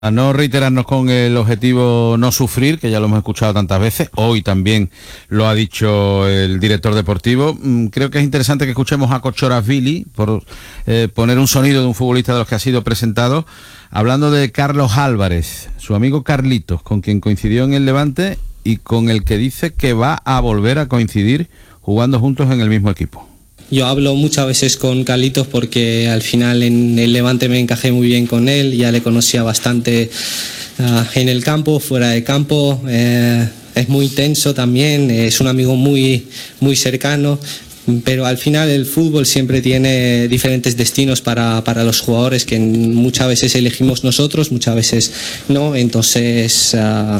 A no reiterarnos con el objetivo no sufrir, que ya lo hemos escuchado tantas veces, hoy también lo ha dicho el director deportivo. Creo que es interesante que escuchemos a Kochorazvili por poner un sonido de un futbolista de los que ha sido presentado, hablando de Carlos Álvarez, su amigo Carlitos, con quien coincidió en el Levante y con el que dice que va a volver a coincidir jugando juntos en el mismo equipo. Yo hablo muchas veces con Carlitos porque al final en el Levante me encajé muy bien con él, ya le conocía bastante en el campo, fuera de campo, es muy intenso también, es un amigo muy, muy cercano, pero al final el fútbol siempre tiene diferentes destinos para los jugadores que muchas veces elegimos nosotros, muchas veces no, entonces...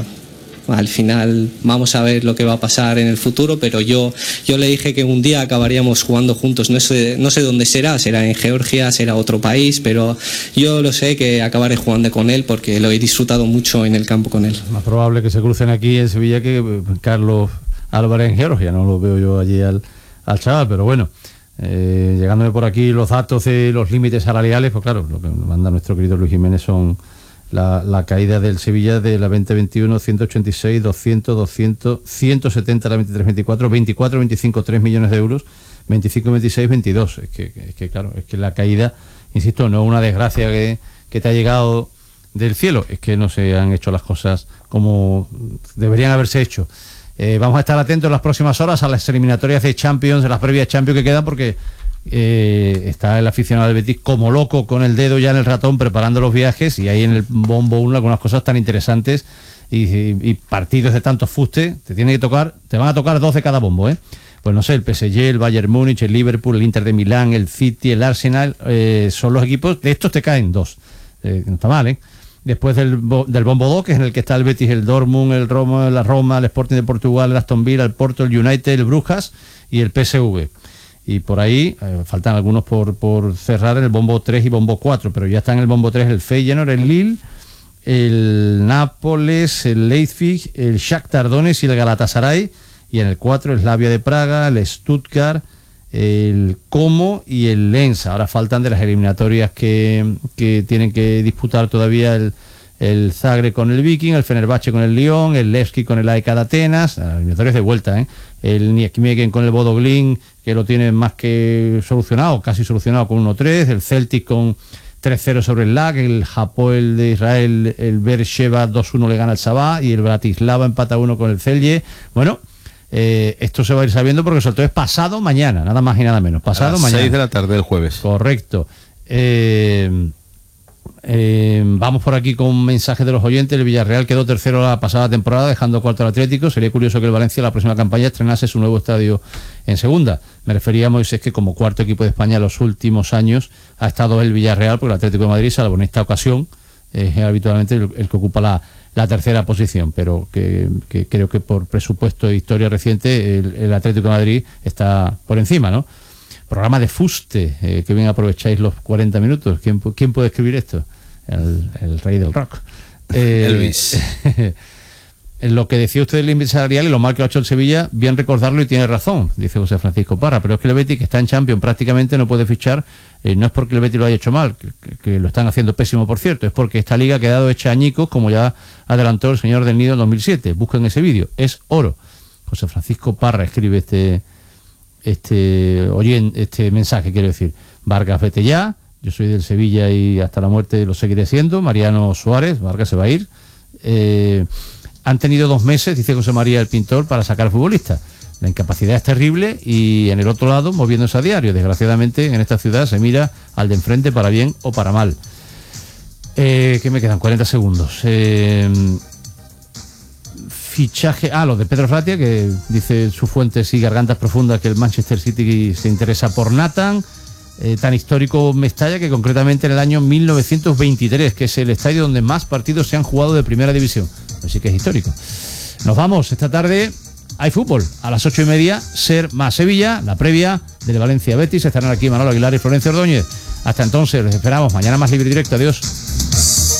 al final vamos a ver lo que va a pasar en el futuro, pero yo le dije que un día acabaríamos jugando juntos, no sé dónde será en Georgia, será otro país, pero yo lo sé que acabaré jugando con él porque lo he disfrutado mucho en el campo con él. Más probable que se crucen aquí en Sevilla que Carlos Álvarez en Georgia, no lo veo yo allí al chaval, pero bueno, llegándome por aquí los datos de los límites salariales, pues claro, lo que nos manda nuestro querido Luis Jiménez son la caída del Sevilla de la 2021, 186, 200, 200, 170 la 23-24, 24, 25, 3 millones de euros, 25, 26, 22. Es que claro, es que la caída, insisto, no es una desgracia que te ha llegado del cielo, es que no se han hecho las cosas como deberían haberse hecho. Vamos a estar atentos en las próximas horas a las eliminatorias de Champions, de las previas Champions que quedan, porque está el aficionado del Betis como loco con el dedo ya en el ratón preparando los viajes, y hay en el bombo algunas cosas tan interesantes y partidos de tantos fustes. Te van a tocar 2 de cada bombo, pues no sé, el PSG, el Bayern Múnich, el Liverpool, el Inter de Milán, el City, el Arsenal, son los equipos, de estos te caen 2, no está mal, después del bombo 2, que es en el que está el Betis, el Dortmund, el Roma, la Roma, el Sporting de Portugal, el Aston Villa, el Porto, el United, el Brujas y el PSV. Y por ahí faltan algunos por cerrar en el bombo 3 y bombo 4, pero ya está en el bombo 3 el Feyenoord, el Lille, el Nápoles, el Leipzig, el Shakhtar Donetsk y el Galatasaray, y en el 4 el Slavia de Praga, el Stuttgart, el Como y el Lens. Ahora faltan de las eliminatorias que tienen que disputar todavía el Zagreb con el Viking, el Fenerbahce con el Lyon, el Levski con el AEK de Atenas, eliminatorias de vuelta, el Nijmegen con el Bodo Glimt, que lo tiene más que solucionado, casi solucionado con 1-3, el Celtic con 3-0 sobre el LAC, el Hapoel de Israel, el Beersheva 2-1 le gana al Sabah, y el Bratislava empata 1 con el Celje. Bueno, esto se va a ir sabiendo porque el sorteo es pasado mañana, nada más y nada menos, pasado mañana. 6 de la tarde del jueves. Correcto. Vamos por aquí con un mensaje de los oyentes. El Villarreal quedó tercero la pasada temporada, dejando cuarto al Atlético. Sería curioso que el Valencia la próxima campaña estrenase su nuevo estadio en segunda. Me refería a Moisés, que como cuarto equipo de España en los últimos años ha estado el Villarreal, porque el Atlético de Madrid, salvo en esta ocasión, es habitualmente el que ocupa la tercera posición, pero que creo que por presupuesto e historia reciente el Atlético de Madrid está por encima, ¿no? Programa de fuste, que bien aprovecháis los 40 minutos. ¿Quién puede escribir esto? El rey del rock. Elvis. En lo que decía usted del límite salarial y lo mal que lo ha hecho el Sevilla, bien recordarlo, y tiene razón, dice José Francisco Parra, pero es que el Betis, que está en Champions, prácticamente no puede fichar, no es porque el Betis lo haya hecho mal, que lo están haciendo pésimo, por cierto, es porque esta liga ha quedado hecha añicos, como ya adelantó el señor del Nido en 2007. Busquen ese vídeo, es oro. José Francisco Parra escribe este mensaje, quiero decir. Vargas, vete ya, yo soy del Sevilla y hasta la muerte lo seguiré siendo. Mariano Suárez, Vargas se va a ir. Han tenido 2 meses, dice José María el Pintor, para sacar futbolistas. La incapacidad es terrible, y en el otro lado, moviéndose a diario. Desgraciadamente, en esta ciudad se mira al de enfrente para bien o para mal. ¿Qué me quedan? 40 segundos. Fichaje, lo de Pedro Ratia, que dice su fuentes y gargantas profundas que el Manchester City se interesa por Nathan. Tan histórico Mestalla, que concretamente en el año 1923, que es el estadio donde más partidos se han jugado de primera división. Así que es histórico. Nos vamos. Esta tarde hay fútbol. A las 8:30, Ser más Sevilla, la previa del Valencia Betis. Estarán aquí Manolo Aguilar y Florencio Ordóñez. Hasta entonces, les esperamos. Mañana más Libre Directo. Adiós.